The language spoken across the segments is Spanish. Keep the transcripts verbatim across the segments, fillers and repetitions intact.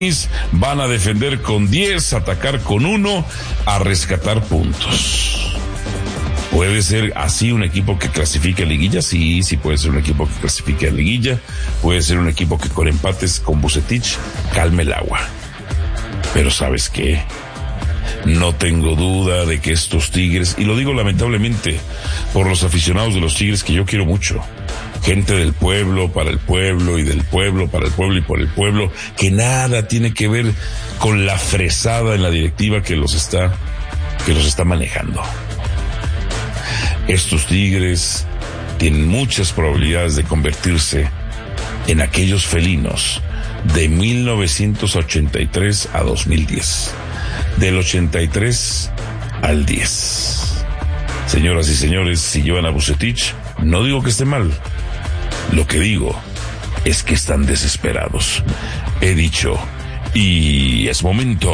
van a defender con diez, atacar con uno, a rescatar puntos. ¿Puede ser así un equipo que clasifique a liguilla? Sí, sí puede ser un equipo que clasifique a liguilla. Puede ser un equipo que con empates con Vucetich calme el agua. Pero ¿sabes qué? No tengo duda de que estos Tigres, y lo digo lamentablemente por los aficionados de los Tigres que yo quiero mucho, gente del pueblo, para el pueblo, y del pueblo, para el pueblo y por el pueblo, que nada tiene que ver con la fresada en la directiva que los está, que los está manejando. Estos Tigres tienen muchas probabilidades de convertirse en aquellos felinos de mil novecientos ochenta y tres a dos mil diez. Del ochenta y tres al diez. Señoras y señores, si llevan a Vucetich, no digo que esté mal. Lo que digo es que están desesperados. He dicho, y es momento.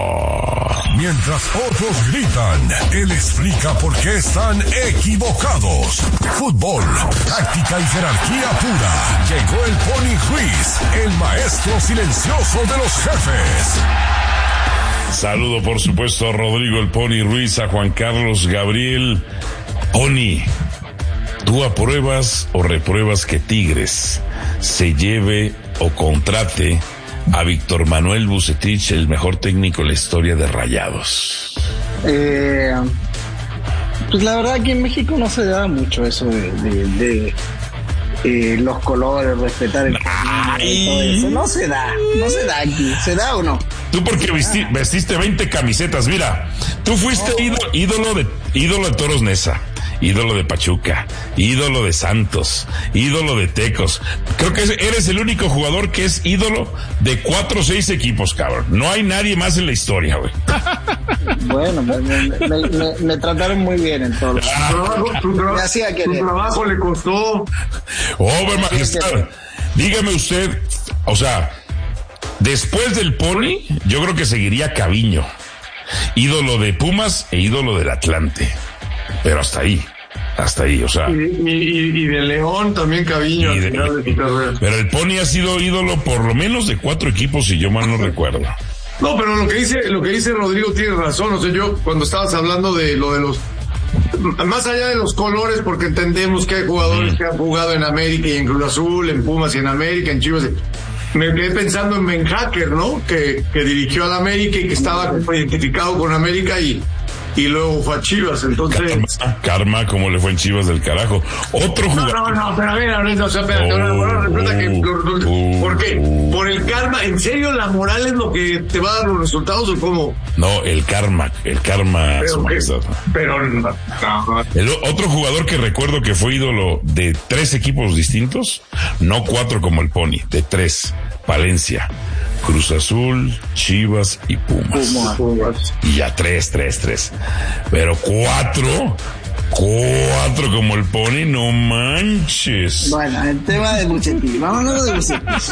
Mientras otros gritan, él explica por qué están equivocados. Fútbol, táctica y jerarquía pura. Llegó el Pony Ruiz, el maestro silencioso de los jefes. Saludo, por supuesto, a Rodrigo el Pony Ruiz, a Juan Carlos Gabriel. Pony, ¿tú apruebas o repruebas que Tigres se lleve o contrate a Víctor Manuel Vucetich, el mejor técnico en la historia de Rayados? Eh, pues la verdad aquí en México no se da mucho eso de, de, de eh, los colores, respetar el camino y todo eso. No se da, no se da aquí. ¿Se da o no? Tú porque vesti, vestiste veinte camisetas, mira, tú fuiste oh. ídolo, ídolo de ídolo de Toros Neza, ídolo de Pachuca, ídolo de Santos, ídolo de Tecos. Creo que eres el único jugador que es ídolo de cuatro o seis equipos, cabrón. No hay nadie más en la historia, güey. Bueno, me, me, me, me, me trataron muy bien en todo. Ah, tu trabajo, tu, tra- tu trabajo le costó. Oh, majestad, dígame usted, o sea, después del Pony, yo creo que seguiría Caviño, ídolo de Pumas e ídolo del Atlante. Pero hasta ahí, hasta ahí, o sea. Y, y, y de León también Caviño. De, de pero el Pony ha sido ídolo por lo menos de cuatro equipos, si yo mal no recuerdo. No, pero lo que dice, lo que dice Rodrigo tiene razón. O sea, yo cuando estabas hablando de lo de los, más allá de los colores, porque entendemos que hay jugadores mm. que han jugado en América y en Cruz Azul, en Pumas y en América, en Chivas. Me quedé pensando en Ben Hacker, ¿no? Que, que dirigió al América y que estaba identificado con América y, y luego fue a Chivas, entonces... Karma, karma, como le fue en Chivas del carajo. Otro jugador... No, no, no, pero a ver, a ver, o sea, espérate, oh, ahora resulta que... Oh, ¿Por qué? Oh. ¿Por el karma? ¿En serio la moral es lo que te va a dar los resultados o cómo? No, el karma, el karma... Pero, que, pero no, no. El otro jugador que recuerdo que fue ídolo de tres equipos distintos, no cuatro como el Pony, de tres. Palencia, Cruz Azul, Chivas y Pumas. Pumas. Y ya tres, tres, tres. Pero cuatro, cuatro como el Pony, no manches. Bueno, el tema de Vucetich, vámonos de Vucetich.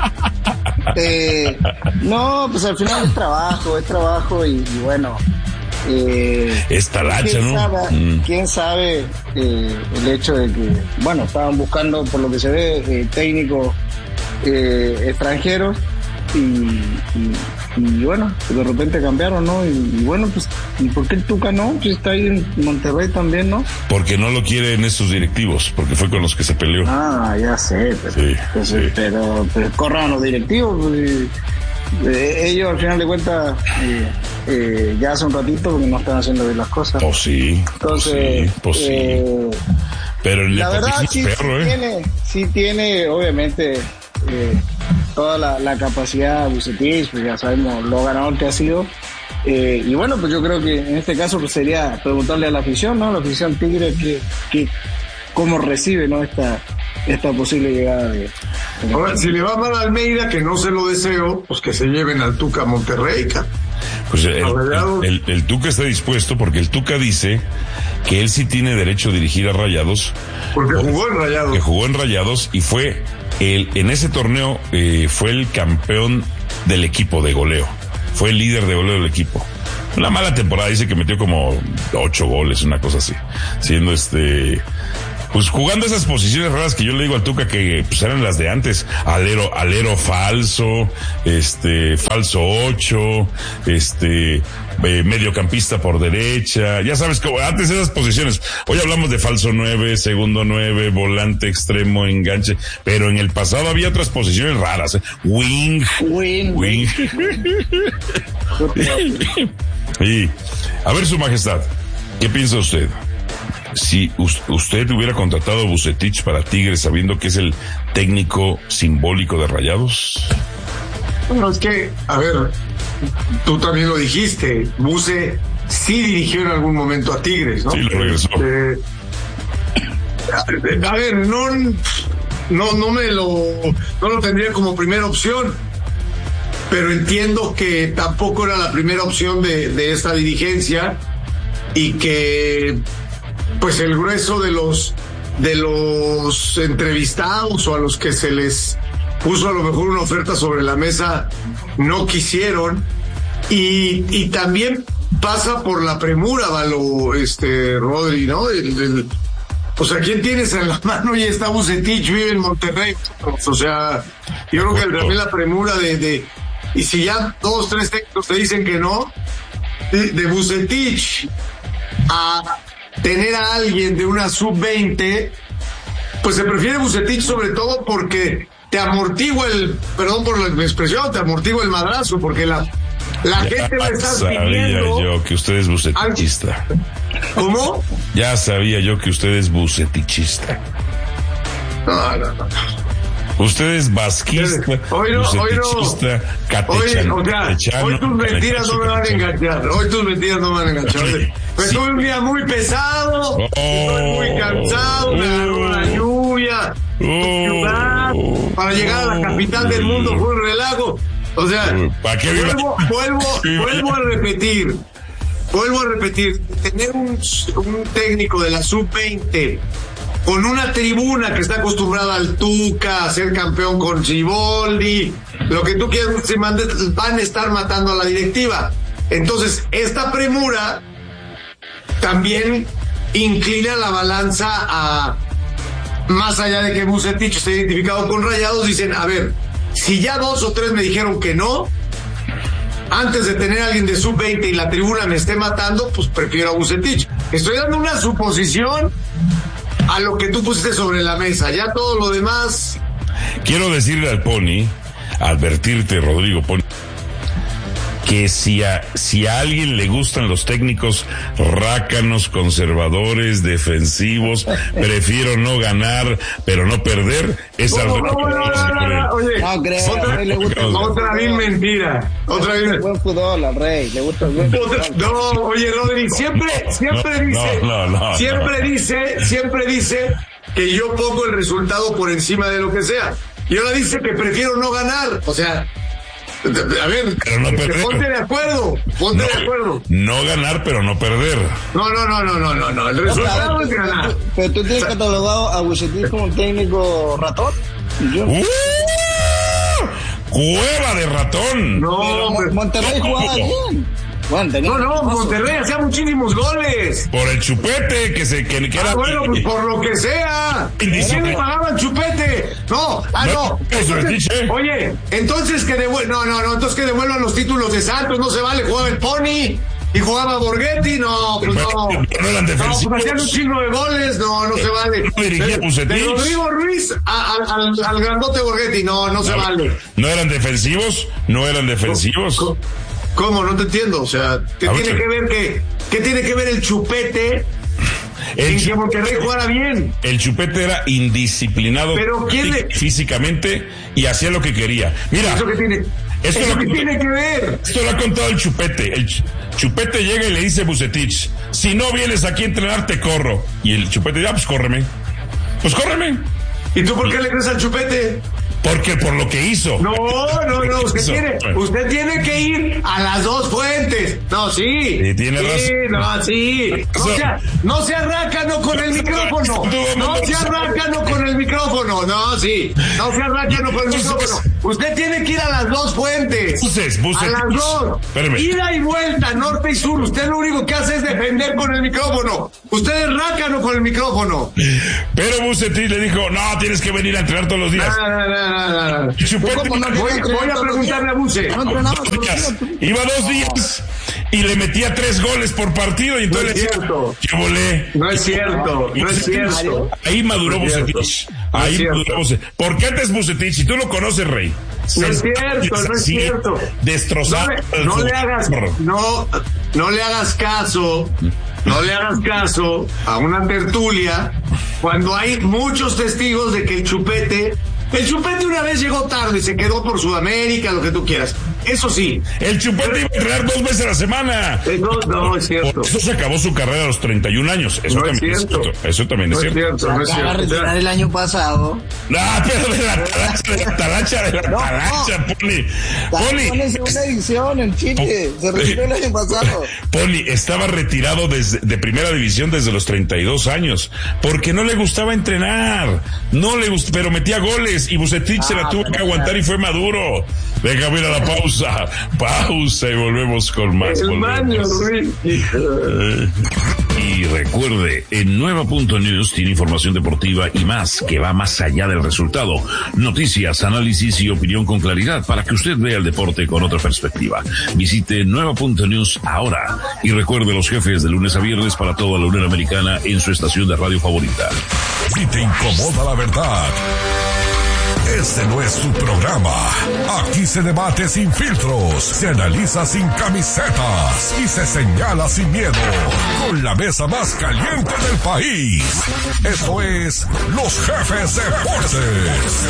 eh, no, pues al final es trabajo, es trabajo y, y bueno. Eh, Esta lacha, ¿quién ¿no? Sabe, mm. ¿Quién sabe eh, el hecho de que, bueno, estaban buscando, por lo que se ve, eh, técnicos eh, extranjeros y, y, y bueno, de repente cambiaron, ¿no? Y, y bueno, pues, ¿y por qué el Tuca no? Pues está ahí en Monterrey también, ¿no? Porque no lo quieren esos directivos, porque fue con los que se peleó. Ah, ya sé, pero, sí, pues, sí. pero, pero corran los directivos, pues, Eh, ellos al final de cuentas eh, eh, ya hace un ratito porque no están haciendo bien las cosas. Pues sí, entonces pues sí, pues eh, sí. Pero el la verdad sí, perro, sí, ¿eh? tiene, sí tiene obviamente eh, toda la, la capacidad de Vucetich, pues ya sabemos lo ganador que ha sido. Eh, y bueno, pues yo creo que en este caso pues sería preguntarle a la afición, ¿no? La afición Tigre que, que cómo recibe, ¿no? esta esta posible llegada de... Ahora, si le va mal a Almeida, que no se lo deseo, pues que se lleven al Tuca a Monterrey. Pues el, el, el, el Tuca está dispuesto porque el Tuca dice que él sí tiene derecho a dirigir a Rayados. Porque jugó en Rayados. Que jugó en Rayados y fue, el, en ese torneo eh, fue el campeón del equipo de goleo. Fue el líder de goleo del equipo. Una mala temporada, dice que metió como ocho goles, una cosa así. Siendo este... Pues jugando esas posiciones raras que yo le digo al Tuca que pues eran las de antes, alero, alero falso, este, falso ocho, este, eh, mediocampista por derecha, ya sabes, como antes esas posiciones. Hoy hablamos de falso nueve, segundo nueve, volante extremo, enganche, pero en el pasado había otras posiciones raras, ¿eh? Wing, Wing, wing. Y, a ver, Su Majestad, ¿qué piensa usted? Si usted hubiera contratado a Vucetich para Tigres sabiendo que es el técnico simbólico de Rayados. Bueno, es que, a ver, tú también lo dijiste, Buce sí dirigió en algún momento a Tigres, ¿no? Sí, lo regresó. Eh, a, a ver, no, no, no me lo, no lo tendría como primera opción, pero entiendo que tampoco era la primera opción de, de esta dirigencia y que pues el grueso de los de los entrevistados o a los que se les puso a lo mejor una oferta sobre la mesa no quisieron y, y también pasa por la premura, Valo, este Rodri, ¿no? El, el, o sea, ¿quién tienes en la mano? Y está Vucetich, vive en Monterrey, o sea, yo creo que también la premura de, de y si ya dos, tres técnicos te dicen que no, de, de Vucetich a tener a alguien de una sub veinte, pues se prefiere Vucetich sobre todo porque te amortigua el, perdón por la expresión, te amortigua el madrazo, porque la, la ya gente va a estar sabía pidiendo. yo que usted es bucetichista. ¿Cómo? Ya sabía yo que usted es bucetichista. No, no, no. Usted es vasquista, hoy no, hoy no, bucetichista, catechano, hoy, o sea, catechano, hoy tus mentiras no me van a enganchar, hoy tus mentiras no me van a enganchar. Pues tuve un día muy pesado, oh, estoy muy cansado, me agarró la lluvia, oh, ciudad, para llegar a la capital del mundo fue un relajo. O sea, vuelvo, vuelvo, vuelvo a repetir, vuelvo a repetir, tener un, un técnico de la sub veinte con una tribuna que está acostumbrada al Tuca, a ser campeón con Siboldi, lo que tú quieras, se mande, van a estar matando a la directiva. Entonces, esta premura también inclina la balanza a, más allá de que Vucetich esté identificado con Rayados, dicen, a ver, si ya dos o tres me dijeron que no, antes de tener a alguien de sub veinte y la tribuna me esté matando, pues prefiero a Vucetich. Estoy dando una suposición a lo que tú pusiste sobre la mesa, ya todo lo demás. Quiero decirle al Pony, advertirte, Rodrigo Pony, que si a, si a alguien le gustan los técnicos rácanos, conservadores, defensivos, prefiero no ganar, pero no perder, es no, algo no, no, no, no, no, oye, no creo, otra, rey, le gusta otra bien mentira, otra bien buen fútbol al Rey, le gusta el buen fútbol. No, oye, Rodri, siempre, siempre no, dice, no, no, no, siempre no. dice, siempre dice que yo pongo el resultado por encima de lo que sea. Y ahora dice que prefiero no ganar, o sea, a ver, pero no perder. Ponte de acuerdo, ponte no, de acuerdo. No ganar, pero no perder. No, no, no, no, no, no, no. El resultado no, es ganar. Pero tú tienes catalogado a Vucetich como un técnico ratón. Yo. ¡Uh! ¡Cueva de ratón! No, pero Monterrey jugaba bien. Bueno, no, no, Monterrey hacía muchísimos goles. Por el chupete, que se que, que ah, era. Bueno, pues por lo que sea. ¿Quién le pagaba el chupete? No, ah, no. no entonces, oye, entonces que devuelvan, no, no, no, entonces que devuelvan los títulos de Santos, no se vale, jugaba el Pony y jugaba Borghetti, no, pues no. No eran defensivos. No, pues hacían un chingo de goles, no, no se vale. No dirigía de, de Rodrigo Ruiz a, a, al, al grandote Borghetti, no, no, no se vale. ¿No eran defensivos? ¿No eran defensivos? ¿Cómo? ¿Cómo? No te entiendo. O sea, ¿qué a tiene ver, que ver que, qué tiene que ver el chupete el en que Monterrey jugara bien? El chupete era indisciplinado. Pero quién le... físicamente y hacía lo que quería. Mira, ¿Eso qué tiene? Esto ¿Eso lo qué que tiene que ver? Esto lo ha contado el chupete. El chupete llega y le dice a Vucetich, si no vienes aquí a entrenar, te corro. Y el chupete dice, ah, pues córreme. Pues córreme. ¿Y tú por qué le crees al chupete? Porque por lo que hizo. No, no, no, usted tiene, usted tiene que ir a las dos fuentes. No, sí. Sí, tiene sí, razón. no, sí. No sea, no sea rácano con el micrófono. No sea rácano con el micrófono. No, sí. No sea rácano con el micrófono. Usted tiene que ir a las dos fuentes. Buses, buses. A las dos. Espérame. Ida y vuelta, norte y sur. Usted lo único que hace es defender con el micrófono. Usted es rácano con el micrófono. Pero Bucetich le dijo, no, tienes que venir a entrenar todos los días. No, no, no, no, no. Chupete, Voy, voy a preguntarle a Buce. No entrenaba todos los días. días. Iba dos días y le metía tres goles por partido y entonces No es le decía, cierto. ¿qué volé? No es cierto, no es cierto. Ahí maduró No es cierto. Bucetich. No es Ahí cierto. maduró Bucetich. ¿Por qué antes Bucetich? Si tú lo conoces, Rey. No es cierto, no es así, cierto. Destrozado. No, le- no le hagas, no, no le hagas caso, no le hagas caso a una tertulia cuando hay muchos testigos de que el Chupete, el Chupete una vez llegó tarde, se quedó por Sudamérica, lo que tú quieras. Eso sí. El Chupete iba a entrenar dos veces a la semana. Eso no es cierto. Por eso se acabó su carrera a los treinta y un años. Eso No es también es cierto. cierto. Eso también No es es cierto. cierto, no es Acaba de cierto. retirar el año pasado. Ah, pero de la talacha, de la talacha, de la No, talacha, Poli. Pone Poli. segunda edición en Chile. Se retiró el año pasado. Poli estaba retirado desde, de primera división desde los treinta y dos años, porque no le gustaba entrenar, no le gustó, pero metía goles y Bucetich se la Ah, tuvo bueno, que aguantar y fue maduro. Déjame ir a la pausa, pausa y volvemos con más. El maño, Volvemos. Luis. Y recuerde, en Nueva Punto News tiene información deportiva y más que va más allá del resultado. Noticias, análisis y opinión con claridad para que usted vea el deporte con otra perspectiva. Visite Nueva Punto News ahora y recuerde los jefes de lunes a viernes para toda la Unión Americana en su estación de radio favorita. Si te incomoda la verdad, este no es su programa. Aquí se debate sin filtros, se analiza sin camisetas y se señala sin miedo. Con la mesa más caliente del país. Esto es Los Jefes Deportes.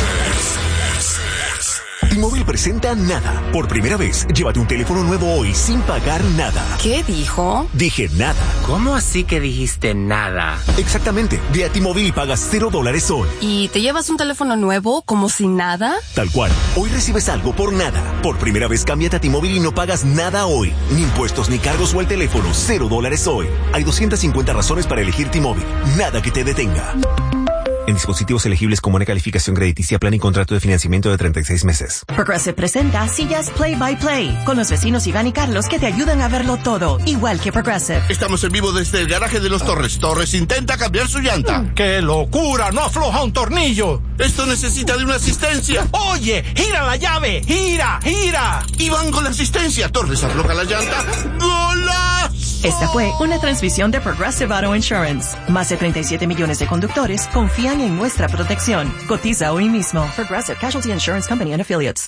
T-Mobile presenta Nada. Por primera vez, llévate un teléfono nuevo hoy sin pagar nada. ¿Qué dijo? Dije nada. ¿Cómo así que dijiste nada? Exactamente. Ve a T-Mobile y pagas cero dólares hoy. ¿Y te llevas un teléfono nuevo como si nada? Tal cual. Hoy recibes algo por nada. Por primera vez, cámbiate a T-Mobile y no pagas nada hoy. Ni impuestos ni cargos o el teléfono. Cero dólares hoy. Hay doscientas cincuenta razones para elegir T-Mobile. Nada que te detenga. En dispositivos elegibles con buena calificación crediticia, plan y contrato de financiamiento de treinta y seis meses. Progressive presenta Sillas Play by Play, con los vecinos Iván y Carlos que te ayudan a verlo todo, igual que Progressive. Estamos en vivo desde el garaje de los Torres. Torres intenta cambiar su llanta. ¡Qué locura! ¡No afloja un tornillo! Esto necesita de una asistencia. ¡Oye! ¡Gira la llave! ¡Gira! ¡Gira! Y van con la asistencia. Torres afloja la llanta. ¡Golazo! Esta fue una transmisión de Progressive Auto Insurance. Más de treinta y siete millones de conductores confían en nuestra protección. Cotiza hoy mismo. Progressive Casualty Insurance Company and Affiliates.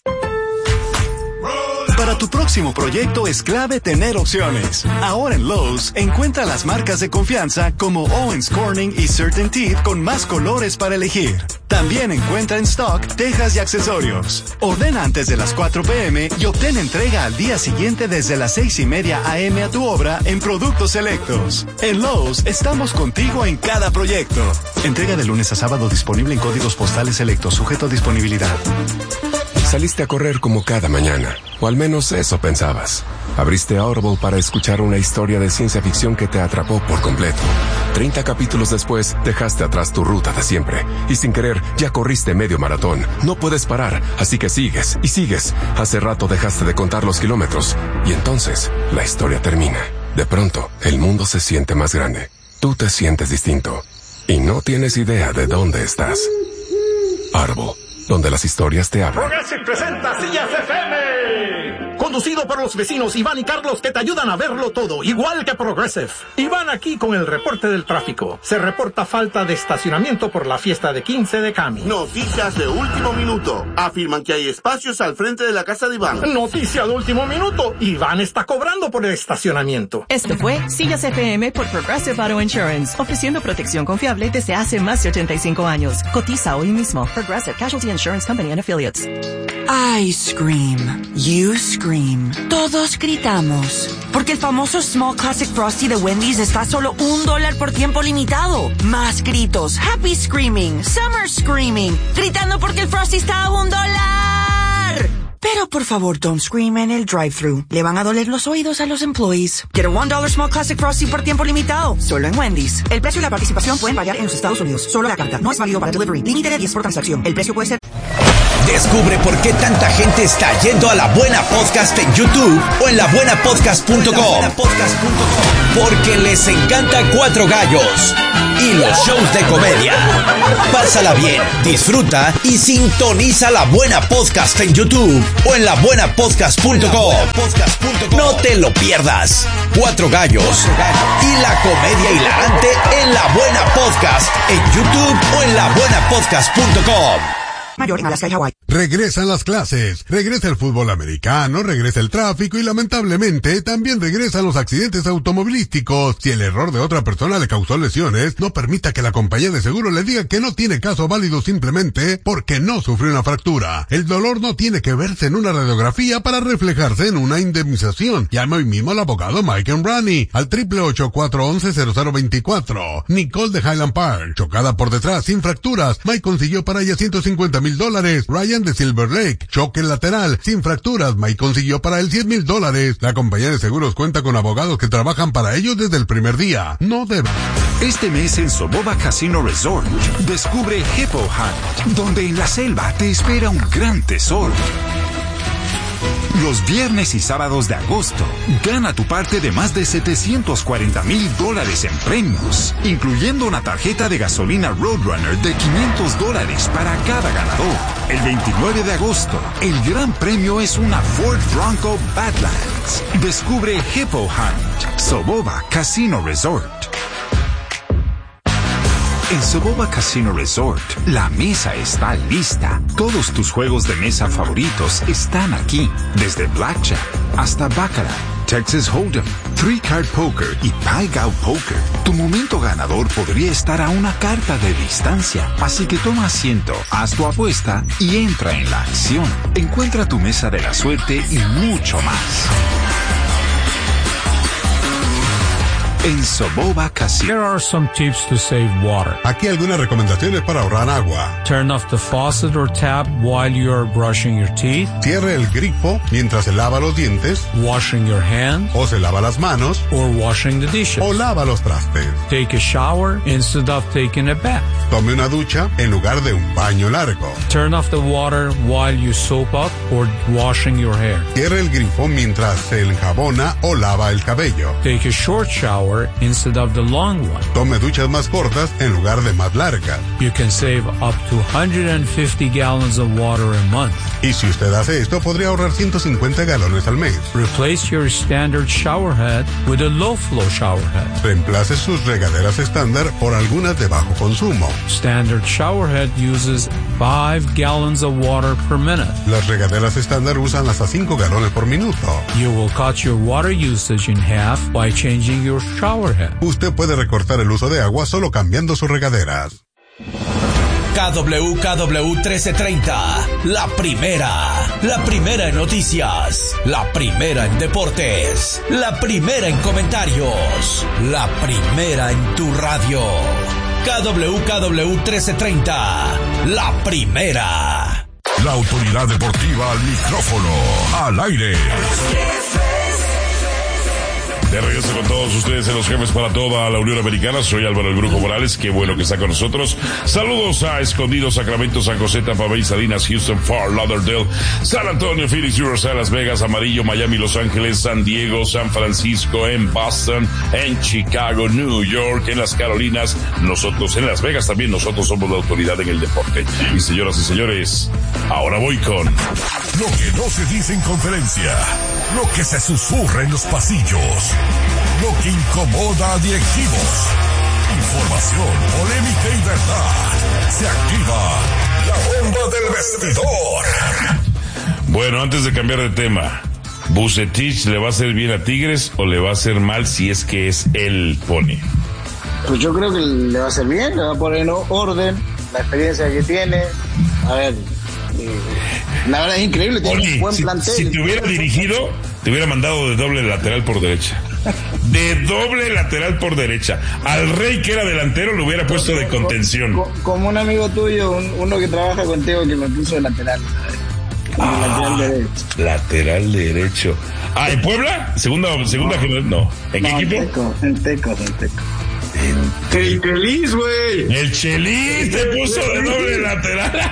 Para tu próximo proyecto es clave tener opciones. Ahora en Lowe's, encuentra las marcas de confianza como Owens Corning y CertainTeed con más colores para elegir. También encuentra en stock tejas y accesorios. Ordena antes de las cuatro p m y obtén entrega al día siguiente desde las seis y media a m a tu obra en productos selectos. En Lowe's estamos contigo en cada proyecto. Entrega de lunes a sábado disponible en códigos postales selectos, sujeto a disponibilidad. Saliste a correr como cada mañana, o al menos eso pensabas. Abriste Audible para escuchar una historia de ciencia ficción que te atrapó por completo. Treinta capítulos después, dejaste atrás tu ruta de siempre, y sin querer, ya corriste medio maratón. No puedes parar, así que sigues, y sigues. Hace rato dejaste de contar los kilómetros, y entonces, la historia termina. De pronto, el mundo se siente más grande. Tú te sientes distinto, y no tienes idea de dónde estás. Audible, donde las historias te hablan. Progressive presenta Sillas F M. Conducido por los vecinos Iván y Carlos que te ayudan a verlo todo, igual que Progressive. Iván aquí con el reporte del tráfico. Se reporta falta de estacionamiento por la fiesta de quince de Cami. Noticias de último minuto. Afirman que hay espacios al frente de la casa de Iván. Noticia de último minuto. Iván está cobrando por el estacionamiento. Esto fue Sillas F M por Progressive Auto Insurance, ofreciendo protección confiable desde hace más de ochenta y cinco años. Cotiza hoy mismo. Progressive Casualty Insurance Company and Affiliates. I scream. You scream. Todos gritamos. Porque el famoso Small Classic Frosty de Wendy's está a solo un dólar por tiempo limitado. Más gritos. Happy screaming. Summer screaming. Gritando porque el Frosty está a un dólar. Pero por favor, don't scream en el drive-thru. Le van a doler los oídos a los employees. Get a one dollar Small Classic Frosty por tiempo limitado. Solo en Wendy's. El precio y la participación pueden variar en los Estados Unidos. Solo la carta. No es válido para delivery. Límite de diez por transacción. El precio puede ser... Descubre por qué tanta gente está yendo a La Buena Podcast en YouTube o en la buena podcast punto com. Porque les encanta Cuatro Gallos y los shows de comedia. Pásala bien, disfruta y sintoniza La Buena Podcast en YouTube o en la buena podcast punto com. No te lo pierdas. Cuatro Gallos y la comedia hilarante en La Buena Podcast en YouTube o en la buena podcast punto com. Mayor en Alaska y Hawái. Regresan las clases, regresa el fútbol americano, regresa el tráfico y lamentablemente también regresan los accidentes automovilísticos. Si el error de otra persona le causó lesiones, no permita que la compañía de seguro le diga que no tiene caso válido simplemente porque no sufrió una fractura. El dolor no tiene que verse en una radiografía para reflejarse en una indemnización. Llame hoy mismo al abogado Mike Embrani al triple ocho cuatro once cero cero veinticuatro. Nicole de Highland Park, chocada por detrás sin fracturas. Mike consiguió para ella ciento cincuenta mil dólares. Ryan de Silver Lake, choque lateral sin fracturas. Mike consiguió para él cien mil dólares. La compañía de seguros cuenta con abogados que trabajan para ellos desde el primer día. No debe. Este mes en Soboba Casino Resort, descubre Hippo Hunt, donde en la selva te espera un gran tesoro. Los viernes y sábados de agosto, gana tu parte de más de setecientos cuarenta mil dólares en premios, incluyendo una tarjeta de gasolina Roadrunner de quinientos dólares para cada ganador. El veintinueve de agosto, el gran premio es una Ford Bronco Badlands. Descubre Hippo Hunt, Soboba Casino Resort. En Soboba Casino Resort, la mesa está lista. Todos tus juegos de mesa favoritos están aquí. Desde Blackjack hasta Baccarat, Texas Hold'em, Three Card Poker y Pai Gow Poker. Tu momento ganador podría estar a una carta de distancia. Así que toma asiento, haz tu apuesta y entra en la acción. Encuentra tu mesa de la suerte y mucho más en Soboba Casino. Here are some tips to save water. Aquí algunas recomendaciones para ahorrar agua. Turn off the faucet or tap while you are brushing your teeth. Cierre el grifo mientras se lava los dientes. Washing your hands. O se lava las manos. Or washing the dishes. O lava los trastes. Take a shower instead of taking a bath. Tome una ducha en lugar de un baño largo. Turn off the water while you soap up or washing your hair. Cierre el grifo mientras se enjabona o lava el cabello. Take a short shower instead of the long one. Tome duchas más cortas en lugar de más largas. You can save up to one hundred fifty gallons of water a month. Y si usted hace esto, podría ahorrar ciento cincuenta galones al mes. Replace your standard shower head with a low flow shower head. Reemplace sus regaderas estándar por algunas de bajo consumo. Standard shower head uses five gallons of water per minute. Las regaderas estándar usan hasta cinco galones por minuto. You will cut your water usage in half by changing your shower head. Usted puede recortar el uso de agua solo cambiando sus regaderas. K W K W trece treinta, la primera, la primera en noticias, la primera en deportes, la primera en comentarios, la primera en tu radio. K W K W trece treinta, la primera. La autoridad deportiva al micrófono, al aire. De regreso con todos ustedes en Los Jefes para toda la Unión Americana. Soy Álvaro El Brujo Morales. Qué bueno que está con nosotros. Saludos a Escondido, Sacramento, San José, Tampa Bay, Salinas, Houston, Fort Lauderdale, San Antonio, Phoenix, Urusela, Las Vegas, Amarillo, Miami, Los Ángeles, San Diego, San Francisco, en Boston, en Chicago, New York, en las Carolinas. Nosotros en Las Vegas también. Nosotros somos la autoridad en el deporte. Y señoras y señores, ahora voy con lo que no se dice en conferencia, lo que se susurra en los pasillos, lo que incomoda a directivos. Información, polémica y verdad. Se activa la bomba del vestidor. Bueno, antes de cambiar de tema, ¿Vucetich le va a hacer bien a Tigres o le va a hacer mal si es que es el Pony? Pues yo creo que le va a hacer bien, le va a poner en orden, la experiencia que tiene. A ver, eh, la verdad es increíble, tiene Oye, un buen si, plantel. Si te hubiera dirigido, te hubiera mandado de doble lateral por derecha. De doble lateral por derecha. Al Rey, que era delantero, lo hubiera puesto de contención. Como, como un amigo tuyo, un, uno que trabaja contigo, que me puso de lateral. Ah, lateral derecho. Lateral derecho. Ah, ¿en Puebla? Segunda, segunda no. general, no. ¿En qué no, equipo? En Tecos, en Tecos, en Tecos. El Chelis, güey. El Chelis te puso de doble lateral.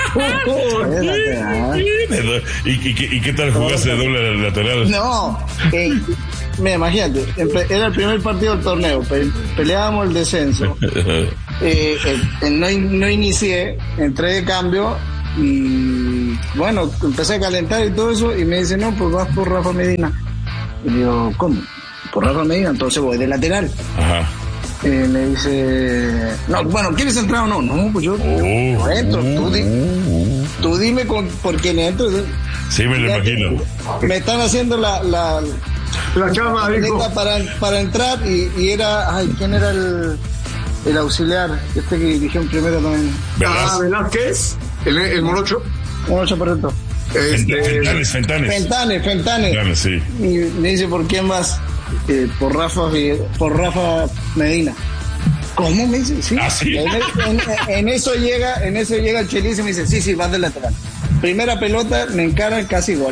¿Y, y, y, ¿Y qué tal jugaste de doble lateral? No, eh, mira, imagínate, era el primer partido del torneo, pe- peleábamos el descenso. Eh, eh, no, no inicié, entré de cambio y bueno, empecé a calentar y todo eso y me dice, no, pues vas por Rafa Medina. Y digo, ¿cómo? Por Rafa Medina, entonces voy de lateral. Ajá. Y me dice, no, bueno, ¿quieres entrar o no? No, pues yo, oh, yo entro, tú, di, tú dime con, por quién entro. Sí, me lo imagino. Me están haciendo la la, la cama, la para, para entrar y, y era, ay, ¿quién era el, el auxiliar? Este que dirigió en primero también. Ah, Velázquez, el, el morocho. Morocho, correcto. Este, Fentanes, Fentanes. Fentanes, Fentanes. Fentanes, sí. Y me dice, ¿por quién vas? Eh, por Rafa por Rafa Medina. ¿Cómo? Me dice, sí. ¿Ah, sí? En, en, en eso llega, en eso llega el Chelis y me dice, sí, sí, vas de lateral. Primera pelota, me encaran casi gol.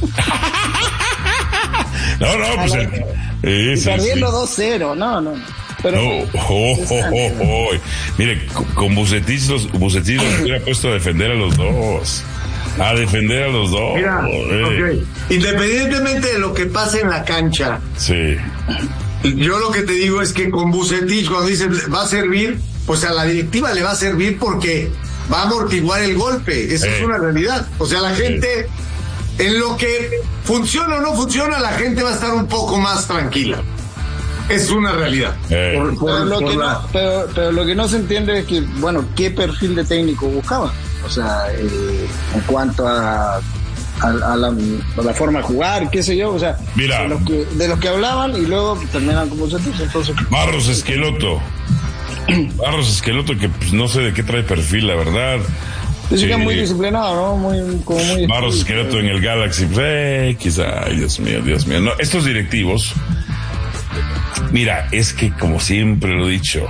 No, no, pues la, el, eh, sí, perdiendo sí. dos cero, no, no. Pero, no, oh, oh, oh, oh. Mire, con Bucetich los, Bucetich los hubiera puesto a defender a los dos. A defender a los dos. Mira, eh. okay. Independientemente de lo que pase en la cancha. Sí. Yo lo que te digo es que con Bucetich, cuando dice va a servir, pues a la directiva le va a servir porque va a amortiguar el golpe. Esa eh. es una realidad. O sea, la gente, eh. en lo que funciona o no funciona, la gente va a estar un poco más tranquila. Es una realidad. Eh. Por, por pero, lo por que la... no, pero, pero lo que no se entiende es que, bueno, ¿qué perfil de técnico buscaba? O sea, eh, en cuanto a, a, a, la, a la forma de jugar, qué sé yo, o sea, Mira, de, los que, de los que hablaban y luego terminan como nosotros, entonces... Barros Esqueloto. Barros Esqueloto, que pues, no sé de qué trae perfil, la verdad. Dice que es muy disciplinado, ¿no? Muy, como muy... Barros Esqueloto en el Galaxy, pues, eh, quizá, ay, Dios mío, Dios mío. No, estos directivos, mira, es que como siempre lo he dicho,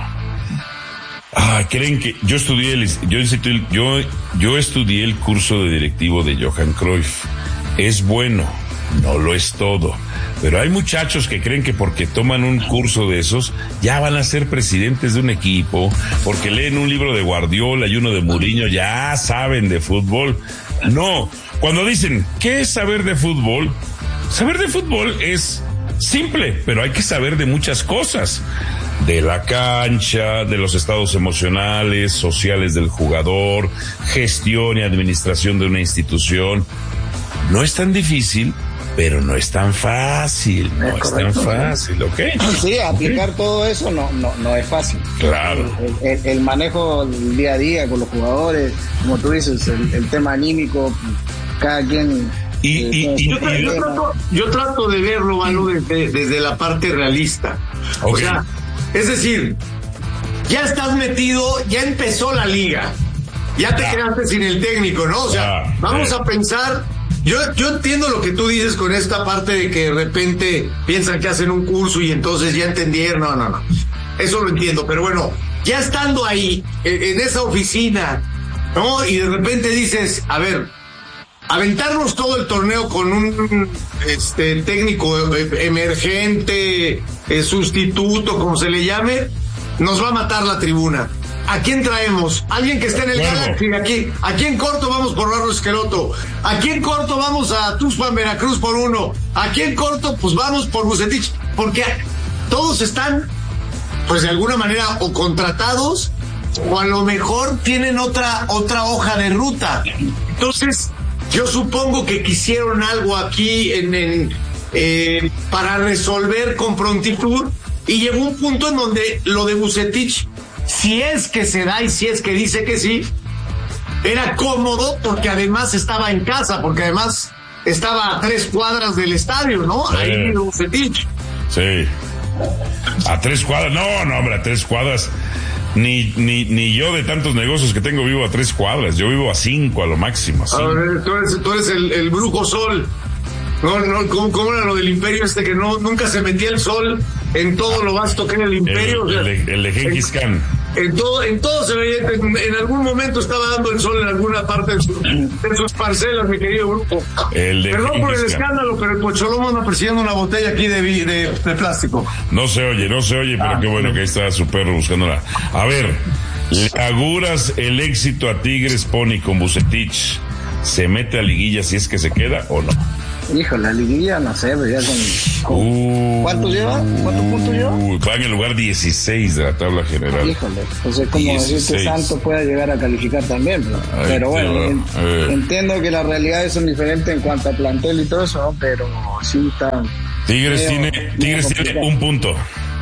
ah, creen que yo estudié el, yo, yo, yo estudié el curso de directivo de Johan Cruyff. Es bueno, no lo es todo. Pero hay muchachos que creen que porque toman un curso de esos, ya van a ser presidentes de un equipo, porque leen un libro de Guardiola y uno de Mourinho, ya saben de fútbol. No, cuando dicen, ¿qué es saber de fútbol? Saber de fútbol es simple, pero hay que saber de muchas cosas. De la cancha, de los estados emocionales, sociales del jugador, gestión y administración de una institución. No es tan difícil, pero no es tan fácil, no es, es tan fácil, ¿ok? Sí, aplicar okay. todo eso no, no, no es fácil. Claro. El, el, el manejo del día a día con los jugadores, como tú dices, el, el tema anímico, cada quien... Y, y, y, yo, y yo, trato, yo trato de verlo, Manu, desde, desde la parte realista. Okay. O sea, es decir, ya estás metido, ya empezó la liga, ya te ah. quedaste sin el técnico, ¿no? O sea, ah, vamos eh. a pensar, yo, yo entiendo lo que tú dices con esta parte de que de repente piensan que hacen un curso y entonces ya entendieron, no, no, no, eso lo entiendo, pero bueno, ya estando ahí, en, en esa oficina, ¿no? Y de repente dices, a ver, aventarnos todo el torneo con un este técnico emergente, eh, sustituto, como se le llame, nos va a matar la tribuna. ¿A quién traemos? Alguien que esté en el bueno. Galaxy, aquí. Aquí en corto vamos por Barros Esqueloto. Aquí en corto vamos a Tuxpan, Veracruz por uno. Aquí en corto, pues vamos por Bucetich. Porque todos están, pues de alguna manera, o contratados, o a lo mejor tienen otra, otra hoja de ruta. Entonces, yo supongo que quisieron algo aquí en, en eh, para resolver con prontitud, y llegó un punto en donde lo de Bucetich, si es que se da y si es que dice que sí, era cómodo porque además estaba en casa, porque además estaba a tres cuadras del estadio, ¿no? Sí. Ahí Bucetich. Sí. A tres cuadras, no, no, hombre, a tres cuadras. Ni, ni, ni yo de tantos negocios que tengo vivo a tres cuadras, yo vivo a cinco a lo máximo. A ver, tú eres, tú eres el, el brujo sol. No, no, ¿cómo, ¿cómo era lo del imperio este que no nunca se metía el sol en todo lo vasto que era el imperio? El, o sea, el, el de Genghis Khan. En todo, en todo se veía, en, en algún momento estaba dando el sol en alguna parte de, su, de sus parcelas, mi querido grupo. El de Perdón por el Cristian. escándalo, pero el Pocholomo anda persiguiendo una botella aquí de, vi- de, de plástico. No se oye, no se oye, pero Ah. qué bueno que ahí está su perro buscándola. A ver, ¿le auguras el éxito a Tigres Pony con Vucetich? ¿Se mete a liguilla si es que se queda o no? Hijo, la liguilla, no sé, pero ya con... con- Uh, ¿Cuántos lleva? ¿Cuántos puntos lleva? uh, va en el lugar dieciséis de la tabla general. Híjole, entonces como decir que dieciséis. Santos pueda llegar a calificar también, pero, Ahí pero te bueno, va. en- Eh. entiendo que las realidades son diferentes en cuanto a plantel y todo eso, ¿no? Pero sí está... Tigres medio- tiene, medio Tigres tiene complicado. un punto.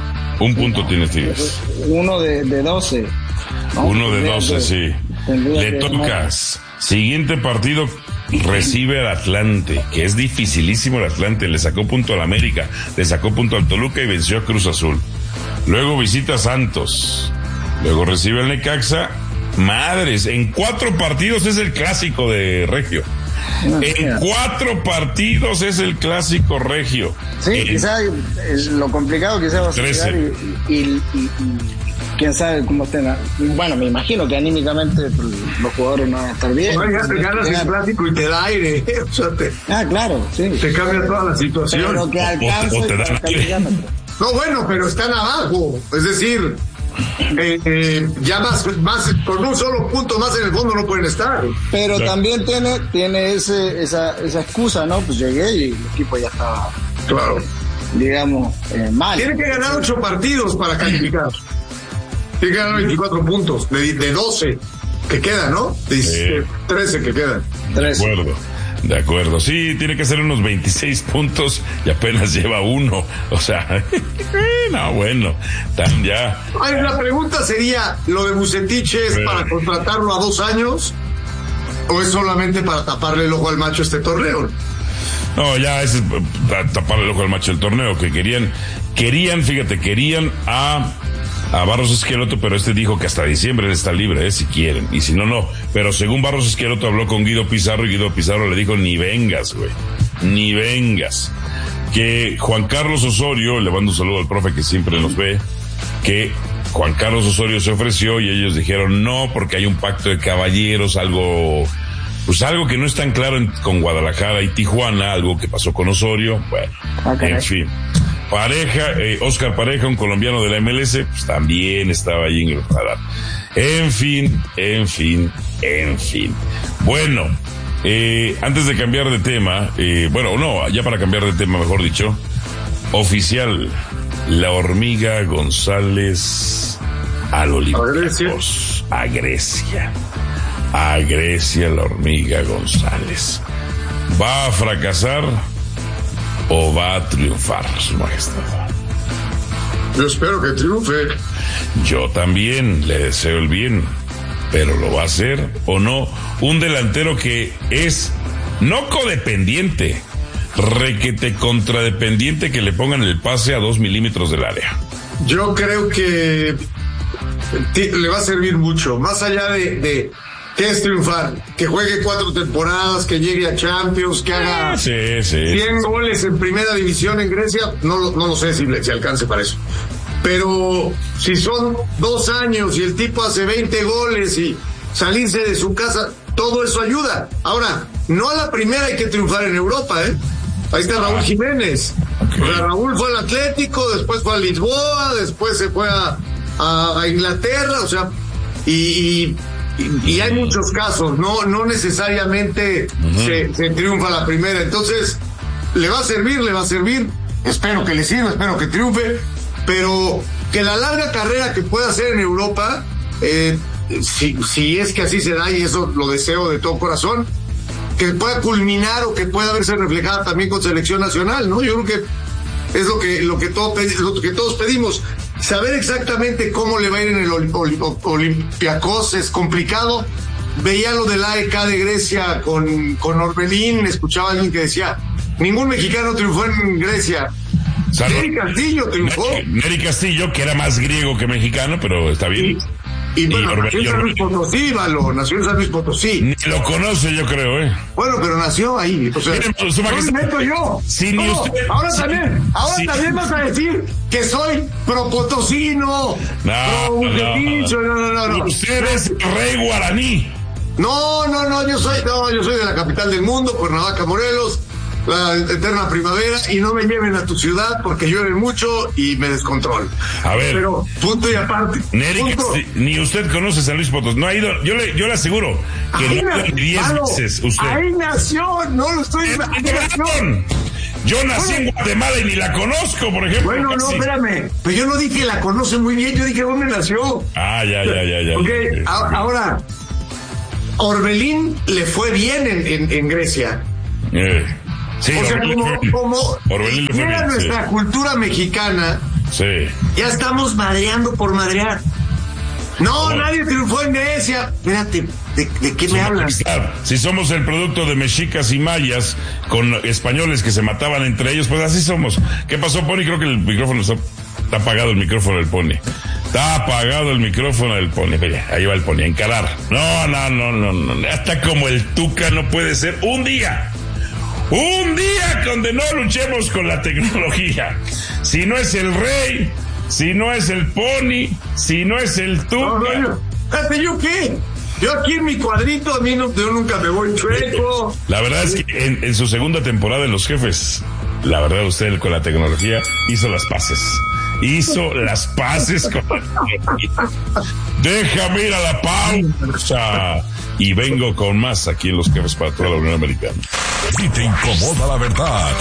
Un punto tiene Tigres. Uno de, de doce. ¿no? Uno de Tendría doce, que- sí. tendría Le que- tocas. Siguiente partido recibe al Atlante, que es dificilísimo el Atlante. Le sacó punto al América, le sacó punto al Toluca y venció a Cruz Azul. Luego visita a Santos. Luego recibe al Necaxa. Madres, en cuatro partidos es el clásico de Regio. En cuatro partidos es el clásico regio. Sí, En- quizás lo complicado quizás va a ser trece. llegar y, y, y- y quién sabe cómo estén. a- Bueno, me imagino que anímicamente pues, los jugadores no van a estar bien. Oye, ya te ganas el clásico y te da aire. O sea, te, Ah, claro, sí. te cambia toda la situación. Pero que alcance o te dan para calificar. No, bueno, pero están abajo. Es decir, eh, eh, ya más, más, con un solo punto más en el fondo no pueden estar. Pero Claro. también tiene, tiene ese, esa, esa excusa, ¿no? Pues llegué y el equipo ya estaba, Claro. digamos, eh, mal. Tiene que ganar ocho partidos para calificar. Tiene que ganar veinticuatro puntos de, de doce que quedan, ¿no? De Sí. trece que quedan. De acuerdo, de acuerdo. Sí, tiene que ser unos veintiséis puntos y apenas lleva uno. O sea, no, bueno, tan ya. Ay, la pregunta sería, ¿lo de Vucetich es Sí. para contratarlo a dos años o es solamente para taparle el ojo al macho este torneo? No, ya es taparle el ojo al macho del torneo, que querían, querían, fíjate, querían a, a Barros Esqueloto, pero este dijo que hasta diciembre él está libre, eh, si quieren, y si no, no. Pero según Barros Esqueloto habló con Guido Pizarro y Guido Pizarro le dijo, ni vengas, güey, ni vengas. Que Juan Carlos Osorio, le mando un saludo al profe que siempre nos ve, que Juan Carlos Osorio se ofreció y ellos dijeron no, porque hay un pacto de caballeros, algo... Pues algo que no es tan claro en, con Guadalajara y Tijuana, algo que pasó con Osorio, bueno, Okay. en fin. Pareja, eh, Oscar Pareja, un colombiano de la M L S, pues también estaba ahí en el radar. En fin, en fin, en fin. Bueno, eh, antes de cambiar de tema, eh, bueno, no, ya para cambiar de tema, mejor dicho, oficial, la hormiga González al Olympiacos, a Grecia. A Grecia la hormiga González. ¿Va a fracasar o va a triunfar, Su Majestad? Yo espero que triunfe. Yo también le deseo el bien, pero ¿lo va a hacer o no? Un delantero que es no codependiente, requete contradependiente, que le pongan el pase a dos milímetros del área. Yo creo que ti- le va a servir mucho, más allá de, de que es triunfar, que juegue cuatro temporadas, que llegue a Champions, que haga Sí, sí. cien goles en primera división en Grecia, no, lo- no lo sé si le si alcance para eso. Pero si son dos años y el tipo hace veinte goles y salirse de su casa, todo eso ayuda. Ahora, no a la primera hay que triunfar en Europa, ¿eh? Ahí está Raúl Jiménez. Okay. O sea, Raúl fue al Atlético, después fue a Lisboa, después se fue a, a, a Inglaterra, o sea, y, y, y hay muchos casos, no, no necesariamente Uh-huh. se, se triunfa la primera. Entonces, le va a servir, le va a servir. Espero que le sirva, espero que triunfe, pero que la larga carrera que pueda hacer en Europa, eh, si, si es que así se da, y eso lo deseo de todo corazón, que pueda culminar o que pueda verse reflejada también con selección nacional, ¿no? Yo creo que es lo que lo que, todo, lo que todos pedimos. Saber exactamente cómo le va a ir en el Oli- Oli- Olympiacos es complicado. Veía lo del A E K de Grecia con, con Orbelín, escuchaba a alguien que decía, ningún mexicano triunfó en Grecia. Salvo- Neri Castillo triunfó. Neri Castillo, que era más griego que mexicano, pero está bien. Y bueno, nació en San Luis Potosí, Valo, nació en San Luis Potosí. Ni lo conoce, yo creo, ¿eh? Bueno, pero nació ahí. O sea, no me meto yo. Sí, ni no, usted, ahora sí, también, ahora sí. también vas a decir que soy pro potosino. No, pro no, no, no, no, no. Usted es rey guaraní. No, no, no, yo soy, no, yo soy de la capital del mundo, Cuernavaca, Morelos, la eterna primavera, y no me lleven a tu ciudad porque llueve mucho y me descontrolo. A ver. Pero punto y aparte. Neri, si, ni usted conoce San Luis Potosí. No ha ido, yo le, yo le aseguro que ahí no ha ido diez Palo, veces usted. Ahí nació, no lo estoy imaginando. Yo nací bueno, en Guatemala y ni la conozco, por ejemplo. Bueno, casi. No, espérame. Pero yo no dije la conoce muy bien, yo dije dónde nació. Ah, ya, ya, ya, ya. Ok, ya, ya. Ahora, Orbelín le fue bien en, en, en Grecia. Eh. Sí, o sea, Orbelín como, como era nuestra sí. cultura mexicana, sí. ya estamos madreando por madrear. No, oh. nadie triunfó en Grecia. Espérate, ¿de, de qué me hablas? Si somos el producto de mexicas y mayas con españoles que se mataban entre ellos, pues así somos. ¿Qué pasó, Pony? Creo que el micrófono está, está apagado, el micrófono del Pony. Está apagado el micrófono del Pony. Mira, ahí va el Pony, a encarar. No, no, no, no, no. Hasta como el Tuca no puede ser. Un día. Un día donde no luchemos con la tecnología. Si no es el rey, si no es el Pony, si no es el Tuca. No, no, yo, ¿Hasta yo qué? Yo aquí en mi cuadrito, a mí no, yo nunca me voy chueco. La verdad es que en, en su segunda temporada en Los Jefes, la verdad usted con la tecnología hizo las paces. Hizo las paces con la tecnología. Déjame ir a la pausa. Y vengo con más aquí en Los Jefes para toda la Unión Americana. Si te incomoda la verdad,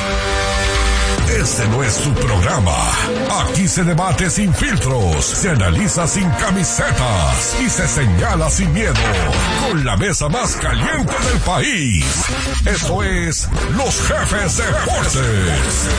este no es su programa. Aquí se debate sin filtros, se analiza sin camisetas y se señala sin miedo. Con la mesa más caliente del país. Eso es Los Jefes Deportes.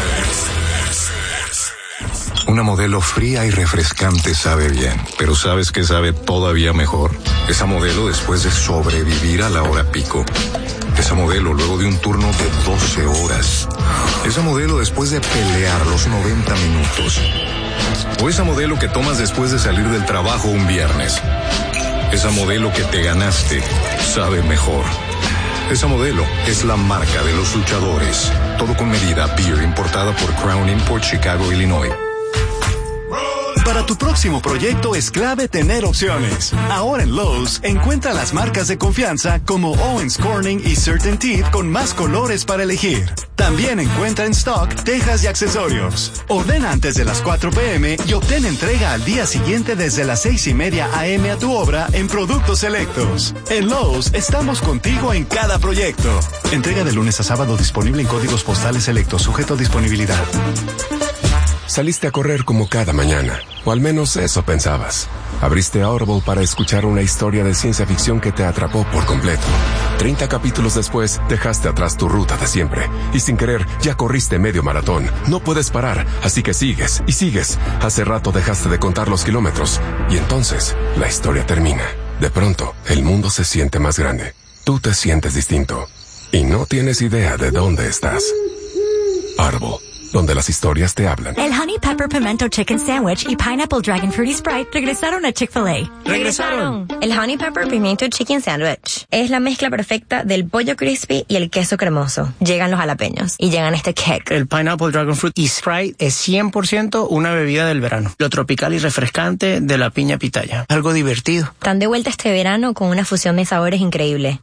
Una modelo fría y refrescante sabe bien, pero ¿sabes qué sabe todavía mejor? Esa modelo después de sobrevivir a la hora pico. Esa modelo luego de un turno de doce horas. Esa modelo después de pelear los noventa minutos. O esa modelo que tomas después de salir del trabajo un viernes. Esa modelo que te ganaste sabe mejor. Esa modelo es la marca de los luchadores. Todo con medida, beer importada por Crown Import, Chicago, Illinois. Para tu próximo proyecto es clave tener opciones. Ahora en Lowe's, encuentra las marcas de confianza como Owens Corning y CertainTeed con más colores para elegir. También encuentra en stock tejas y accesorios. Ordena antes de las cuatro p m y obtén entrega al día siguiente desde las seis y media a m a tu obra en productos selectos. En Lowe's estamos contigo en cada proyecto. Entrega de lunes a sábado disponible en códigos postales selectos, sujeto a disponibilidad. Saliste a correr como cada mañana, o al menos eso pensabas. Abriste Audible para escuchar una historia de ciencia ficción que te atrapó por completo. Treinta capítulos después, dejaste atrás tu ruta de siempre, y sin querer, ya corriste medio maratón. No puedes parar, así que sigues, y sigues. Hace rato dejaste de contar los kilómetros, y entonces, la historia termina. De pronto, el mundo se siente más grande. Tú te sientes distinto, y no tienes idea de dónde estás. Audible, donde las historias te hablan. El Honey Pepper Pimento Chicken Sandwich y Pineapple Dragon Fruity Sprite regresaron a Chick-fil-A. ¡Regresaron! El Honey Pepper Pimento Chicken Sandwich es la mezcla perfecta del pollo crispy y el queso cremoso. Llegan los jalapeños y llegan este kick. El Pineapple Dragon Fruity Sprite es cien por ciento una bebida del verano. Lo tropical y refrescante de la piña pitaya. Algo divertido. Están de vuelta este verano con una fusión de sabores increíble.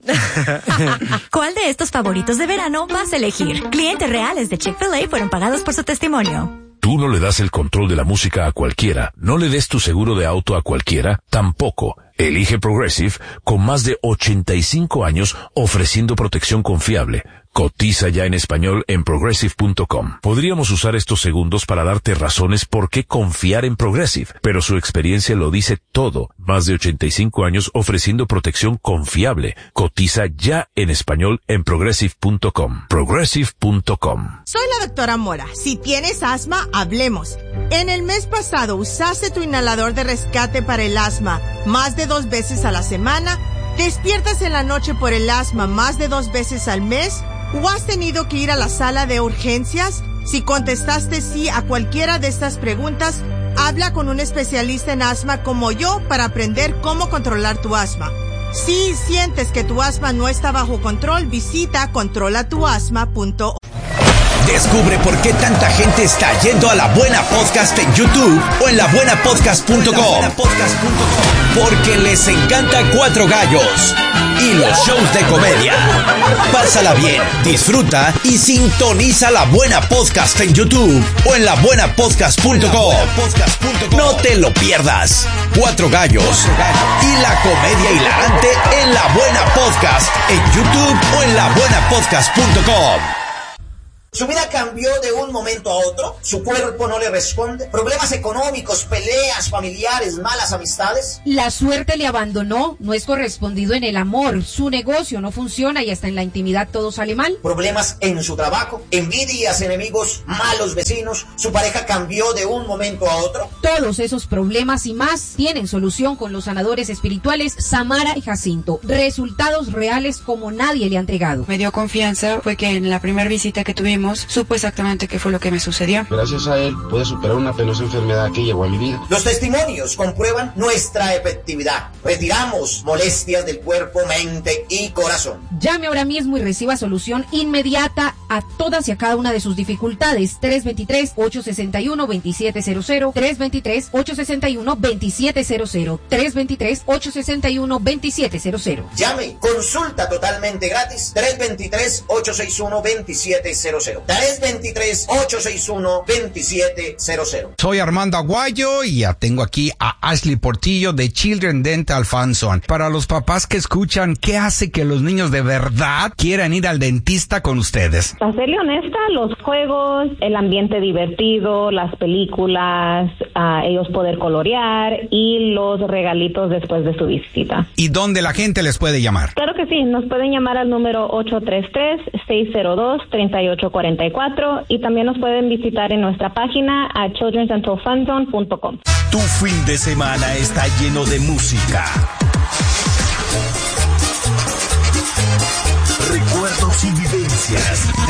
¿Cuál de estos favoritos de verano vas a elegir? Clientes reales de Chick-fil-A fueron pagados por su testimonio. Tú no le das el control de la música a cualquiera, no le des tu seguro de auto a cualquiera, tampoco. Elige Progressive con más de ochenta y cinco años ofreciendo protección confiable. Cotiza ya en español en progressive punto com. Podríamos usar estos segundos para darte razones por qué confiar en Progressive, pero su experiencia lo dice todo. Más de ochenta y cinco años ofreciendo protección confiable. Cotiza ya en español en progressive punto com. progressive punto com. Soy la doctora Mora. Si tienes asma, hablemos. En el mes pasado usaste tu inhalador de rescate para el asma más de dos veces a la semana. ¿Despiertas en la noche por el asma más de dos veces al mes? ¿O has tenido que ir a la sala de urgencias? Si contestaste sí a cualquiera de estas preguntas, Habla con un especialista en asma como yo para aprender cómo controlar tu asma. Si sientes que tu asma no está bajo control, visita controla tu asma punto org. Descubre por qué tanta gente está yendo a La Buena Podcast en YouTube o en la buena podcast punto com. Porque les encanta Cuatro Gallos y los shows de comedia. Pásala bien, disfruta y sintoniza La Buena Podcast en YouTube o en la buena podcast punto com. No te lo pierdas. Cuatro Gallos y la comedia hilarante en La Buena Podcast en YouTube o en la buena podcast punto com. Su vida cambió de un momento a otro, su cuerpo no le responde, problemas económicos, peleas familiares, malas amistades. La suerte le abandonó, no es correspondido en el amor, su negocio no funciona y hasta en la intimidad todo sale mal. Problemas en su trabajo, envidias, enemigos, malos vecinos, su pareja cambió de un momento a otro. Todos esos problemas y más tienen solución con los sanadores espirituales Samara y Jacinto. Resultados reales como nadie le ha entregado. Me dio confianza, fue que en la primera visita que tuvimos supo exactamente qué fue lo que me sucedió. Gracias a él pude superar una penosa enfermedad que llegó a mi vida. Los testimonios comprueban nuestra efectividad. Retiramos molestias del cuerpo, mente y corazón. Llame ahora mismo y reciba solución inmediata a todas y a cada una de sus dificultades. tres dos tres, ocho seis uno, dos siete cero cero, tres dos tres, ocho seis uno, dos siete cero cero, tres dos tres, ocho seis uno, dos siete cero cero. Llame, consulta totalmente gratis, tres dos tres, ocho seis uno, dos siete cero cero. tres dos tres, ocho seis uno, dos siete cero cero. Soy Armando Aguayo y ya tengo aquí a Ashley Portillo de Children Dental Fanzone. Para los papás que escuchan, ¿qué hace que los niños de verdad quieran ir al dentista con ustedes? Para serle honesta, los juegos, el ambiente divertido, las películas, uh, ellos poder colorear y los regalitos después de su visita. ¿Y dónde la gente les puede llamar? Claro que sí, nos pueden llamar al número ocho tres tres, seis cero dos, tres ocho cuatro cuatro y también nos pueden visitar en nuestra página a children dental fanzone punto com. Tu fin de semana está lleno de música, recuerdos y vivencias.